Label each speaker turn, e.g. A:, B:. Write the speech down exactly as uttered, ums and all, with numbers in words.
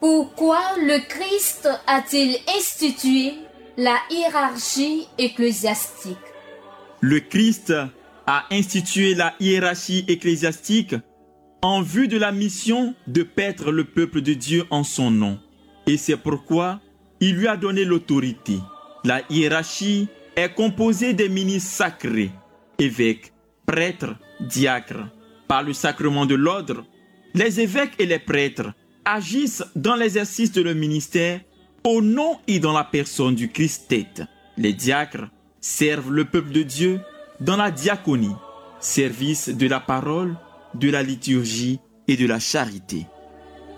A: Pourquoi le Christ a-t-il institué la hiérarchie ecclésiastique?
B: Le Christ a institué la hiérarchie ecclésiastique en vue de la mission de paître le peuple de Dieu en son nom. Et c'est pourquoi il lui a donné l'autorité. La hiérarchie est composée des ministres sacrés, évêques, prêtres, diacres. Par le sacrement de l'ordre, les évêques et les prêtres agissent dans l'exercice de leur ministère au nom et dans la personne du Christ tête. Les diacres servent le peuple de Dieu dans la diaconie, service de la parole, de la liturgie et de la charité.